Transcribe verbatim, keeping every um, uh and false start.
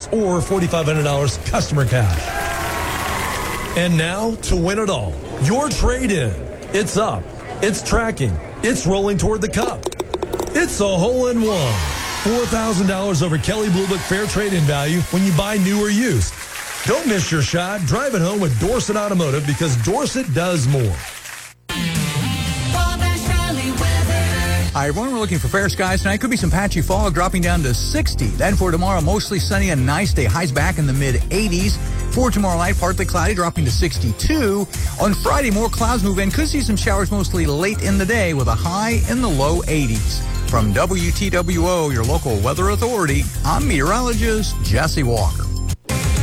or forty-five hundred dollars customer cash. And now, to win it all, your trade-in. It's up. It's tracking. It's rolling toward the cup. It's a hole-in-one. four thousand dollars over Kelley Blue Book Fair Trade-in value when you buy new or used. Don't miss your shot. Drive it home with Dorset Automotive because Dorset does more. Hi, everyone. We're looking for fair skies tonight. Could be some patchy fog dropping down to sixty. Then for tomorrow, mostly sunny and nice day. Highs back in the mid-eighties. For tomorrow night, partly cloudy, dropping to sixty-two. On Friday, more clouds move in. Could see some showers mostly late in the day with a high in the low eighties. From W T W O, your local weather authority, I'm meteorologist Jesse Walker.